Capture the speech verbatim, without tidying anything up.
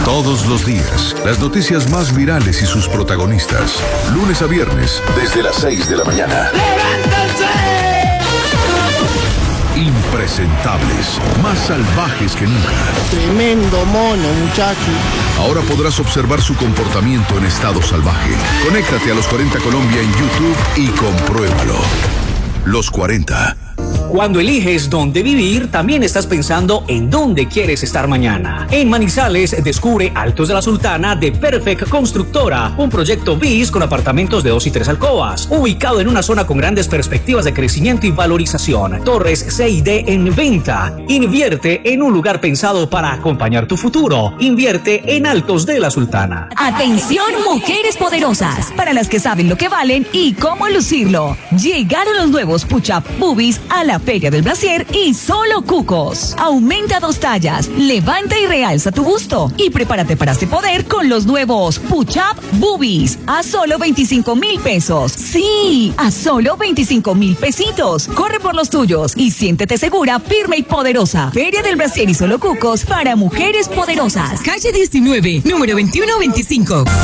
Todos los días, las noticias más virales y sus protagonistas. Lunes a viernes, desde las seis de la mañana. ¡Levántense! Impresentables, más salvajes que nunca. Tremendo mono, muchacho. Ahora podrás observar su comportamiento en estado salvaje. Conéctate a Los cuarenta Colombia en YouTube y compruébalo. Los cuarenta. Cuando eliges dónde vivir, también estás pensando en dónde quieres estar mañana. En Manizales, descubre Altos de la Sultana de Perfect Constructora, un proyecto bis con apartamentos de dos y tres alcobas, ubicado en una zona con grandes perspectivas de crecimiento y valorización. Torres C y D en venta. Invierte en un lugar pensado para acompañar tu futuro. Invierte en Altos de la Sultana. Atención, mujeres poderosas, para las que saben lo que valen y cómo lucirlo. Llegaron los nuevos Push-Up Boobies a la Feria del Brasier y solo cucos. Aumenta dos tallas, levanta y realza tu busto y prepárate para este poder con los nuevos Push-Up Boobies a solo veinticinco mil pesos. Sí, a solo veinticinco mil pesitos. Corre por los tuyos y siéntete segura, firme y poderosa. Feria del Brasier y solo cucos para mujeres poderosas. Calle diecinueve, número veintiuno veinticinco.